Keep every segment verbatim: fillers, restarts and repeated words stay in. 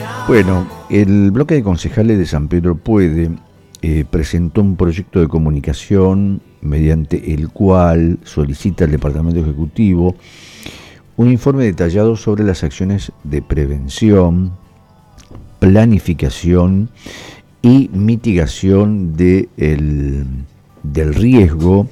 Bueno, el bloque de concejales de San Pedro Puede eh, presentó un proyecto de comunicación mediante el cual solicita al Departamento Ejecutivo un informe detallado sobre las acciones de prevención, planificación y mitigación de el, del riesgo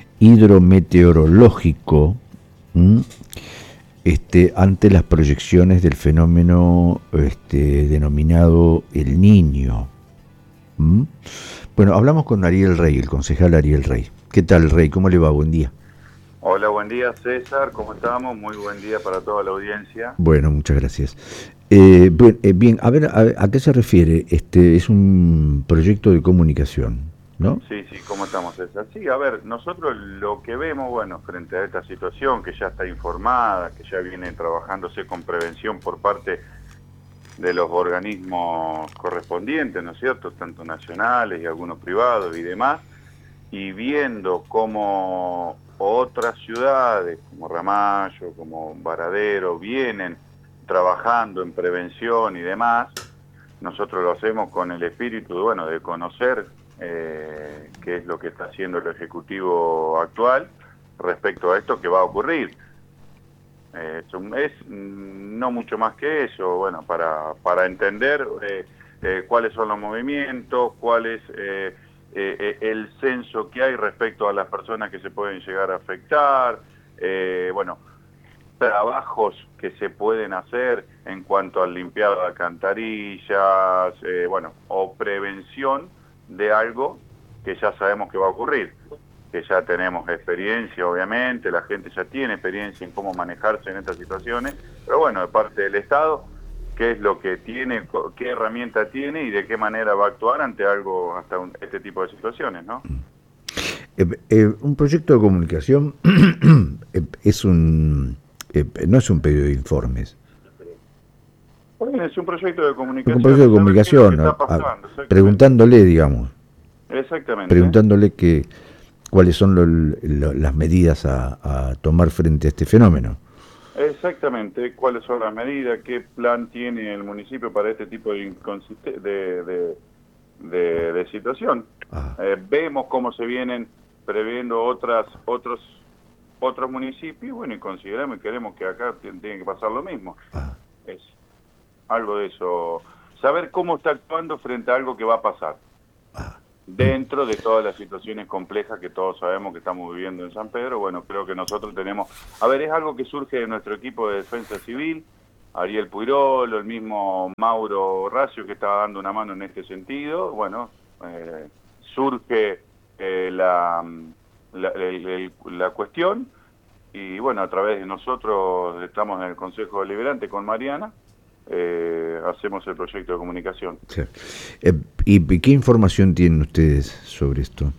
hidrometeorológico ¿m? Este, ante las proyecciones del fenómeno este, denominado El Niño. ¿Mm? Bueno, hablamos con Ariel Rey, el concejal Ariel Rey. ¿Qué tal, Rey? ¿Cómo le va? Buen día. Hola, buen día, César. ¿Cómo estamos? Muy buen día para toda la audiencia. Bueno, muchas gracias. Eh, bien, eh, bien, a ver, a, ¿a qué se refiere? Este es un proyecto de comunicación, ¿no? Sí, sí, ¿cómo estamos, César? Sí, a ver, nosotros lo que vemos, bueno, frente a esta situación que ya está informada, que ya viene trabajándose con prevención por parte de los organismos correspondientes, ¿no es cierto?, tanto nacionales y algunos privados y demás, y viendo cómo otras ciudades, como Ramallo, como Varadero, vienen trabajando en prevención y demás, nosotros lo hacemos con el espíritu, bueno, de conocer eh, qué es lo que está haciendo el Ejecutivo actual respecto a esto que va a ocurrir. Eh, es no mucho más que eso, bueno, para, para entender eh, eh, cuáles son los movimientos, cuál es eh, eh, el censo que hay respecto a las personas que se pueden llegar a afectar, eh, bueno, trabajos que se pueden hacer en cuanto al limpiado de alcantarillas, eh, bueno, o prevención de algo que ya sabemos que va a ocurrir, que ya tenemos experiencia, obviamente, la gente ya tiene experiencia en cómo manejarse en estas situaciones, pero bueno, de parte del Estado, qué es lo que tiene, qué herramienta tiene y de qué manera va a actuar ante algo, hasta un, este tipo de situaciones, ¿no? Eh, eh, un proyecto de comunicación es un eh, no es un pedido de informes. Bueno, es un proyecto de comunicación, Un proyecto de saber qué es lo que comunicación, a, está a, pasando, preguntándole, digamos, exactamente. preguntándole que cuáles son lo, lo, las medidas a, a tomar frente a este fenómeno. Exactamente, cuáles son las medidas, qué plan tiene el municipio para este tipo de, de, de, de, de situación. Ah. Eh, vemos cómo se vienen previendo otras otros otros municipios, bueno, y consideramos y queremos que acá tiene que pasar lo mismo. Ah. Es algo de eso, saber cómo está actuando frente a algo que va a pasar. Ah. Dentro de todas las situaciones complejas que todos sabemos que estamos viviendo en San Pedro, bueno, creo que nosotros tenemos... A ver, es algo que surge de nuestro equipo de defensa civil, Ariel Puirolo, el mismo Mauro Racio, que estaba dando una mano en este sentido. Bueno, eh, surge eh, la, la, el, la cuestión y, bueno, a través de nosotros, estamos en el Consejo Deliberante con Mariana, Eh, hacemos el proyecto de comunicación. Sí. Eh, ¿Y qué información tienen ustedes sobre esto?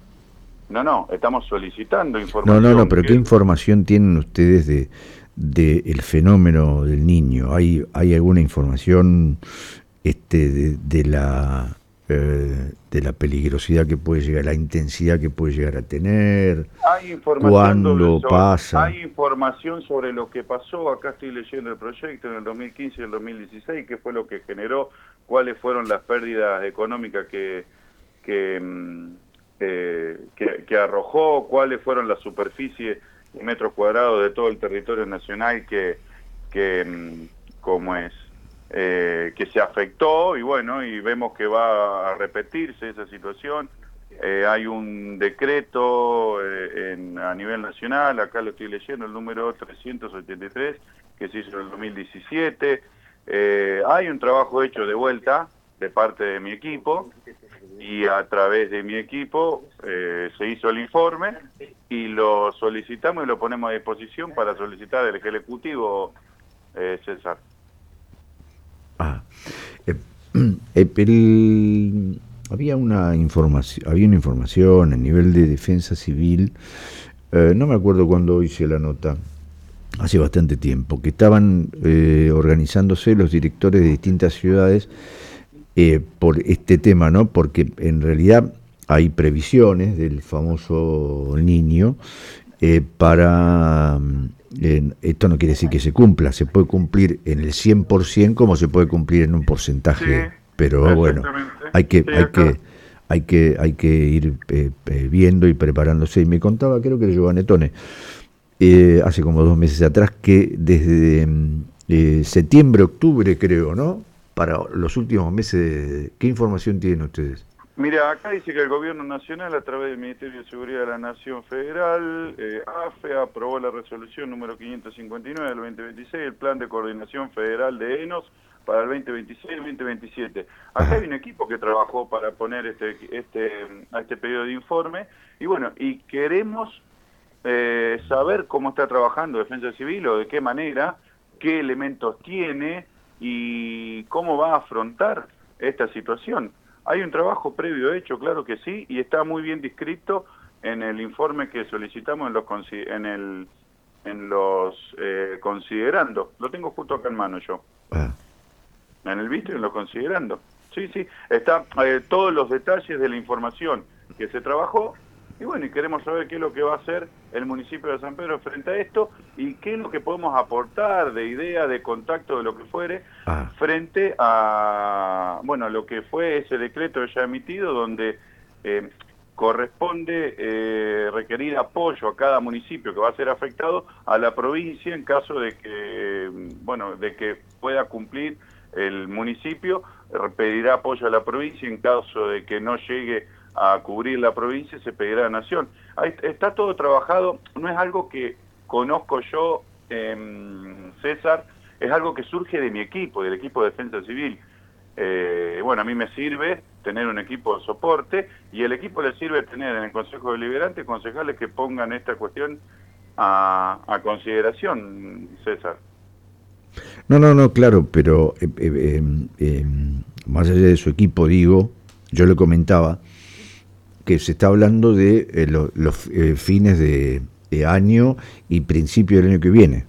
No, no, estamos solicitando información. No, no, no, pero que... ¿qué información tienen ustedes de, de el fenómeno del Niño? ¿Hay, hay alguna información este, de, de la eh, de la peligrosidad que puede llegar, la intensidad que puede llegar a tener? Hay información ¿Cuándo sobre, pasa? Hay información sobre lo que pasó, acá estoy leyendo el proyecto en el dos mil quince y el dos mil dieciséis, qué fue lo que generó, cuáles fueron las pérdidas económicas que, que, eh, que, que arrojó, cuáles fueron las superficies y metros cuadrados de todo el territorio nacional que, que como es, eh, que se afectó, y bueno, y vemos que va a repetirse esa situación. Eh, hay un decreto eh, en, a nivel nacional, acá lo estoy leyendo, el número trescientos ochenta y tres, que se hizo en el dos mil diecisiete. Eh, hay un trabajo hecho de vuelta de parte de mi equipo, y a través de mi equipo eh, se hizo el informe y lo solicitamos y lo ponemos a disposición para solicitar al Ejecutivo, eh, César. Ah, eh, eh, el... Había una información, había una información a nivel de defensa civil, eh, no me acuerdo cuándo hice la nota, hace bastante tiempo, que estaban eh, organizándose los directores de distintas ciudades eh, por este tema, ¿no? Porque en realidad hay previsiones del famoso Niño eh, para eh, esto no quiere decir que se cumpla, se puede cumplir en el cien por ciento como se puede cumplir en un porcentaje, Sí, pero bueno, hay que, sí, hay acá. que, hay que, hay que ir eh, eh, viendo y preparándose. Y me contaba, creo que era Giovanni Tone, eh, hace como dos meses atrás, que desde eh, septiembre, octubre, creo, ¿no? Para los últimos meses, ¿qué información tienen ustedes? Mira, acá dice que el Gobierno Nacional, a través del Ministerio de Seguridad de la Nación Federal, eh, A F E, aprobó la resolución número quinientos cincuenta y nueve del veinte veintiséis, el Plan de Coordinación Federal de E N O S para el veinte veintiséis y veinte veintisiete. Acá hay un equipo que trabajó para poner este, este, a este pedido de informe, y bueno, y queremos eh, saber cómo está trabajando Defensa Civil o de qué manera, qué elementos tiene y cómo va a afrontar esta situación. Hay un trabajo previo hecho, claro que sí, y está muy bien descrito en el informe que solicitamos en los, en el, en los eh, considerando. Lo tengo justo acá en mano yo. Ah. En el visto y en los considerando. Sí, sí, está eh, todos los detalles de la información que se trabajó. Y bueno, y queremos saber qué es lo que va a hacer el municipio de San Pedro frente a esto y qué es lo que podemos aportar de idea, de contacto, de lo que fuere, Ah. frente a, bueno, lo que fue ese decreto ya emitido donde eh, corresponde eh, requerir apoyo a cada municipio que va a ser afectado a la provincia en caso de que, bueno, de que pueda cumplir el municipio, pedirá apoyo a la provincia en caso de que no llegue a cubrir la provincia, se pedirá a Nación. Ahí está todo trabajado, no es algo que conozco yo, eh, César, es algo que surge de mi equipo, del equipo de Defensa Civil. Eh, bueno, a mí me sirve tener un equipo de soporte y el equipo le sirve tener en el Consejo Deliberante concejales que pongan esta cuestión a, a consideración, César. No, no, no, claro, pero eh, eh, eh, más allá de su equipo, digo, yo le comentaba que se está hablando de eh, lo, los eh, fines de, de año y principio del año que viene.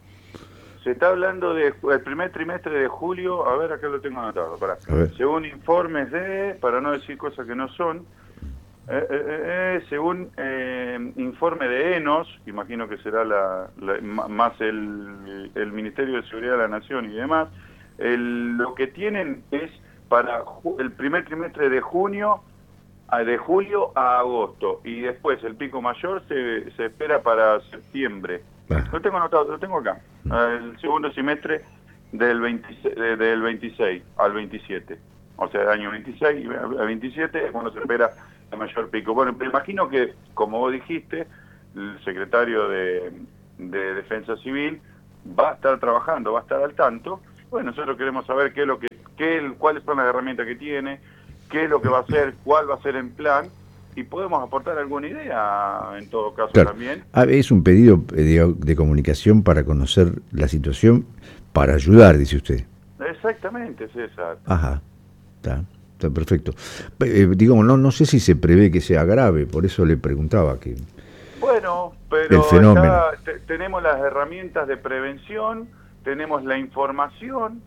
Se está hablando del primer trimestre de julio, a ver, acá lo tengo anotado, para según informes de, para no decir cosas que no son, eh, eh, eh, según eh, informe de E N O S, imagino que será la, la, más el, el Ministerio de Seguridad de la Nación y demás, el, lo que tienen es para el primer trimestre de junio, de julio a agosto, y después el pico mayor se, se espera para septiembre. Ah. Lo tengo anotado, lo tengo acá. El segundo semestre del, veintiséis, del veintiséis al veintisiete. O sea, del año veintiséis al veintisiete es cuando se espera el mayor pico. Bueno, me imagino que, como vos dijiste, el secretario de, de Defensa Civil va a estar trabajando, va a estar al tanto. Bueno, nosotros queremos saber qué es lo que, qué, cuáles son las herramientas que tiene, qué es lo que va a hacer, cuál va a ser el plan, y podemos aportar alguna idea en todo caso, claro, también. Es un pedido de, de comunicación para conocer la situación, para ayudar, dice usted. Exactamente, César. Ajá, está, está perfecto. Eh, digamos, no, no sé si se prevé que sea grave, por eso le preguntaba que... Bueno, pero el fenómeno. Está, tenemos las herramientas de prevención, tenemos la información,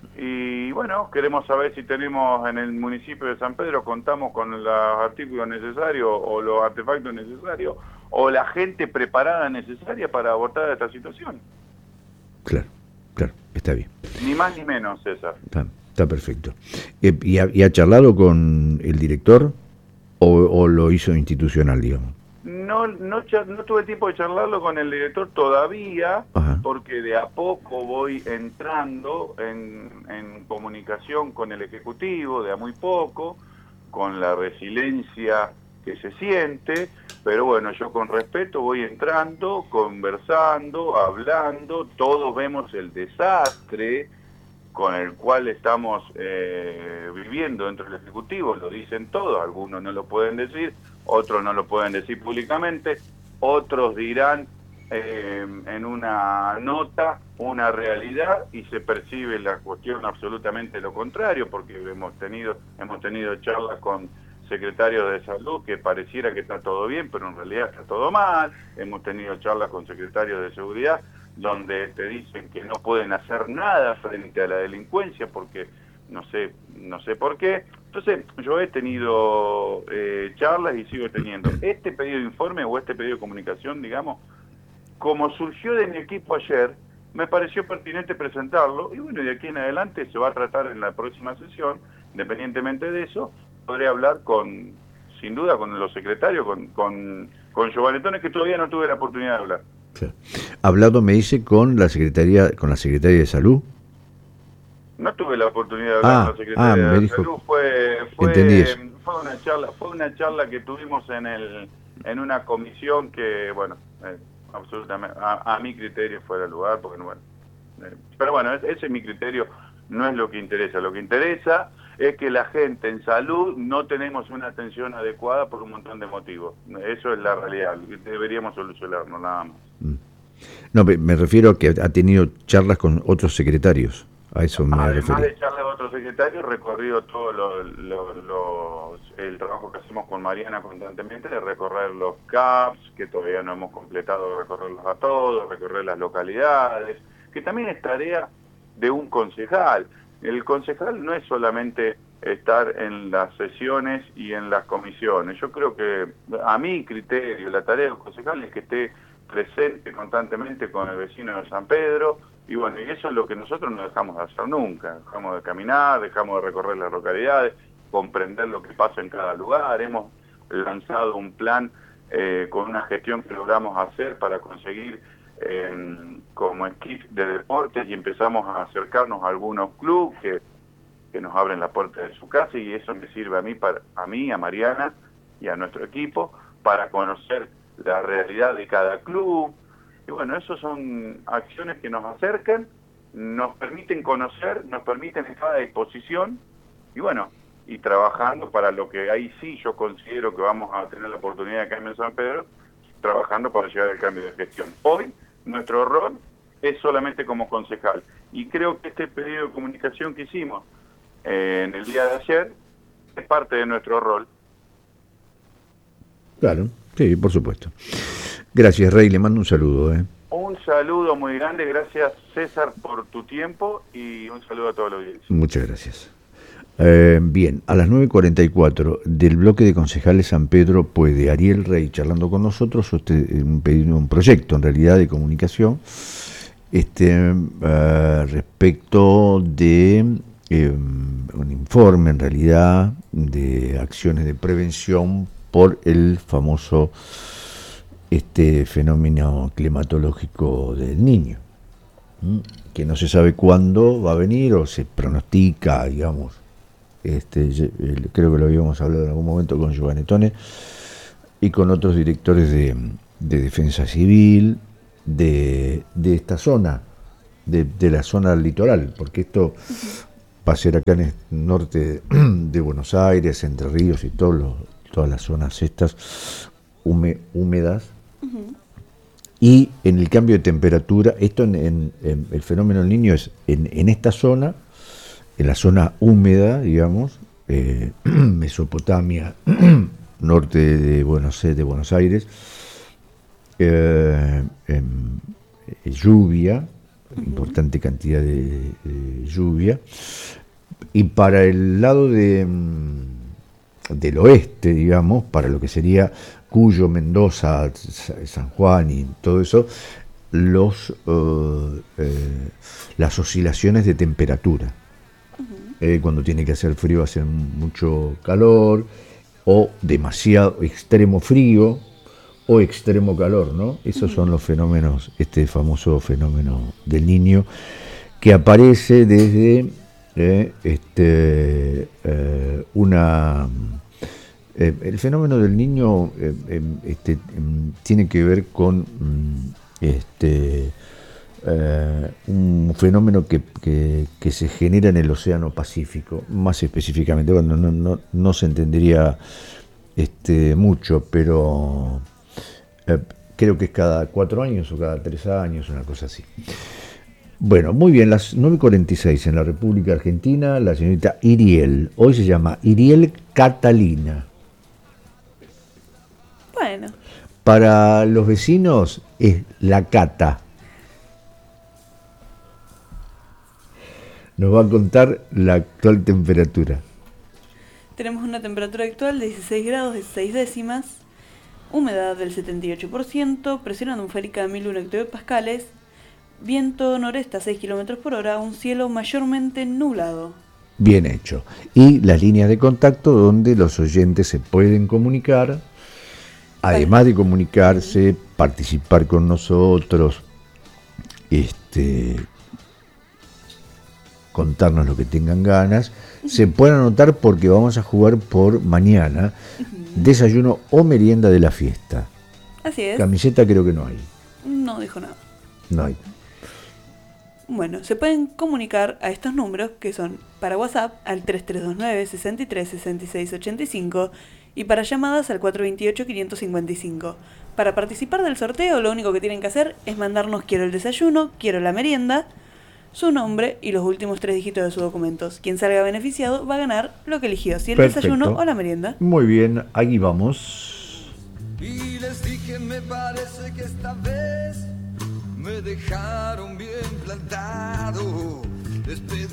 y bueno, queremos saber si tenemos en el municipio de San Pedro, contamos con los artículos necesarios o los artefactos necesarios o la gente preparada necesaria para abordar esta situación. Claro, claro, está bien. Ni más ni menos, César. Está, está perfecto. Eh, ¿y, ha, ¿Y ha charlado con el director o, o lo hizo institucional, digamos? No, no, no tuve tiempo de charlarlo con el director todavía. Ajá. Porque de a poco voy entrando en, en comunicación con el Ejecutivo, de a muy poco, con la resiliencia que se siente, pero bueno, yo con respeto voy entrando, conversando, hablando, todos vemos el desastre con el cual estamos eh, viviendo dentro del Ejecutivo, lo dicen todos, algunos no lo pueden decir, otros no lo pueden decir públicamente, otros dirán eh, en una nota una realidad y se percibe la cuestión absolutamente lo contrario, porque hemos tenido, hemos tenido charlas con secretarios de salud que pareciera que está todo bien, pero en realidad está todo mal, hemos tenido charlas con secretarios de seguridad donde te dicen que no pueden hacer nada frente a la delincuencia porque no sé, no sé por qué. Entonces yo he tenido eh, charlas y sigo teniendo. Este pedido de informe o este pedido de comunicación, digamos, como surgió de mi equipo ayer, me pareció pertinente presentarlo, y bueno, de aquí en adelante se va a tratar en la próxima sesión, independientemente de eso, podré hablar con, sin duda, con los secretarios, con, con, con Giovanetone, que todavía no tuve la oportunidad de hablar. Sí. Hablado, me dice, con la Secretaría, con la Secretaria de Salud. No tuve la oportunidad de hablar Ah, con la Secretaria ah, me de dijo, Salud, fue, entendí eso. fue, fue una charla, fue una charla que tuvimos en el, en una comisión que, bueno, eh, absolutamente, a, a mi criterio fuera el lugar, porque bueno, eh, pero bueno, ese es mi criterio, no es lo que interesa, lo que interesa es que la gente en salud no tenemos una atención adecuada por un montón de motivos, eso es la realidad, deberíamos solucionarlo nada más. No, me refiero a que ha tenido charlas con otros secretarios, a eso me Además refería. de charlas de otros secretarios, recorrido todo lo, lo, lo, el trabajo que hacemos con Mariana constantemente, de recorrer los C A Ps, que todavía no hemos completado, recorrerlos a todos, recorrer las localidades, que también es tarea de un concejal. El concejal no es solamente estar en las sesiones y en las comisiones. Yo creo que, a mi criterio, la tarea del concejal es que esté presente constantemente con el vecino de San Pedro, y bueno, y eso es lo que nosotros no dejamos de hacer nunca, dejamos de caminar, dejamos de recorrer las localidades, comprender lo que pasa en cada lugar. Hemos lanzado un plan eh, con una gestión que logramos hacer para conseguir eh, como equipo de deportes, y empezamos a acercarnos a algunos clubes que, que nos abren la puerta de su casa, y eso me sirve a mí, para, a mí, a Mariana y a nuestro equipo, para conocer la realidad de cada club. Y bueno, esas son acciones que nos acercan, nos permiten conocer, nos permiten estar a disposición, y bueno, y trabajando para lo que ahí sí yo considero que vamos a tener la oportunidad de cambio en San Pedro, trabajando para llegar al cambio de gestión. Hoy nuestro rol es solamente como concejal, y creo que este pedido de comunicación que hicimos eh, en el día de ayer es parte de nuestro rol. Claro, sí, por supuesto. Gracias, Rey, le mando un saludo. ¿eh? Un saludo muy grande, gracias César por tu tiempo, y un saludo a todos los audiencia. Muchas gracias. Eh, bien, a las nueve cuarenta y cuatro del bloque de concejales San Pedro, puede Ariel Rey charlando con nosotros, usted, un, un proyecto en realidad de comunicación este, uh, respecto de eh, un informe en realidad de acciones de prevención por el famoso este fenómeno climatológico del Niño, ¿m? que no se sabe cuándo va a venir, o se pronostica, digamos, este, creo que lo habíamos hablado en algún momento con Giovanetone y con otros directores de, de defensa civil de, de esta zona, de, de la zona litoral, porque esto va a ser acá en el norte de Buenos Aires, Entre Ríos y todos los, todas las zonas estas húmedas. Uh-huh. Y en el cambio de temperatura, esto en, en, en el fenómeno del Niño es en, en esta zona, en la zona húmeda, digamos, eh, Mesopotamia, norte de Buenos, de Buenos Aires, eh, eh, lluvia, uh-huh. importante cantidad de, de lluvia, y para el lado de, del oeste, digamos, para lo que sería Cuyo, Mendoza, San Juan y todo eso, los uh, eh, las oscilaciones de temperatura. Eh, cuando tiene que hacer frío, hace mucho calor, o demasiado extremo frío, o extremo calor, ¿no? Esos son los fenómenos, este famoso fenómeno del Niño, que aparece desde eh, este, eh, una... Eh, el fenómeno del Niño eh, eh, este, eh, tiene que ver con este... Uh, un fenómeno que, que, que se genera en el Océano Pacífico, más específicamente, bueno, no, no, no se entendería este, mucho, pero uh, creo que es cada cuatro años o cada tres años, una cosa así. Bueno, muy bien, las nueve cuarenta y seis en la República Argentina, la señorita Iriel, hoy se llama Iriel Catalina. Bueno. Para los vecinos es la Cata. Nos va a contar la actual temperatura. Tenemos una temperatura actual de dieciséis grados, dieciséis décimas. humedad del setenta y ocho por ciento, presión atmosférica de mil uno hectopascales, viento noreste a seis kilómetros por hora, un cielo mayormente nublado. Bien hecho. Y las líneas de contacto donde los oyentes se pueden comunicar, además de comunicarse, participar con nosotros, este, contarnos lo que tengan ganas, se pueden anotar porque vamos a jugar por mañana desayuno o merienda de la fiesta. Así es. Camiseta creo que no hay. No dijo nada. No hay. Bueno, se pueden comunicar a estos números que son para WhatsApp al tres tres dos nueve, seis tres, seis seis ocho cinco y para llamadas al cuatro dos ocho, cinco cinco cinco. Para participar del sorteo lo único que tienen que hacer es mandarnos quiero el desayuno, quiero la merienda, su nombre y los últimos tres dígitos de sus documentos. Quien salga beneficiado va a ganar lo que eligió, si el Perfecto. Desayuno o la merienda. Muy bien, aquí vamos. Y les dije, me parece que esta vez me dejaron bien plantado.